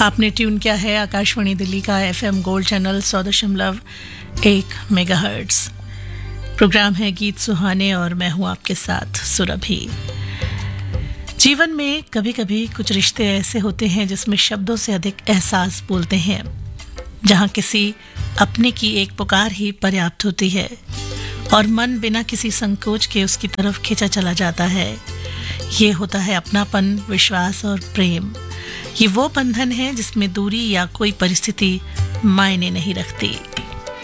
आपने ट्यून किया है आकाशवाणी दिल्ली का FM gold channel 100.1 megahertz. Programme है गीत सुहाने और मैं हूं आपके साथ सुरभि। जीवन में कभी कभी कुछ रिश्ते ऐसे होते हैं जिसमें शब्दों से अधिक एहसास बोलते हैं, जहां किसी अपने की एक पुकार ही पर्याप्त होती है और मन बिना किसी संकोच के उसकी तरफ खींचा चला जाता है। ये होता है अपनापन, विश्वास और प्रेम। ये वो बंधन है जिसमें दूरी या कोई परिस्थिति मायने नहीं रखती।